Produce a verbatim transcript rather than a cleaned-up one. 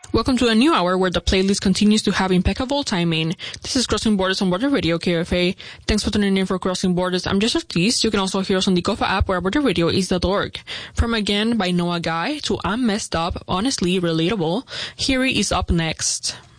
Welcome to a new hour where the playlist continues to have impeccable timing. This is Crossing Borders on Border Radio, K F A. Thanks for tuning in for Crossing Borders. I'm Jess Ortiz. You can also hear us on the Kofa app where border radio is dot org. From Again by Noah Guy to I'm Messed Up, Honestly Relatable, Here is up next.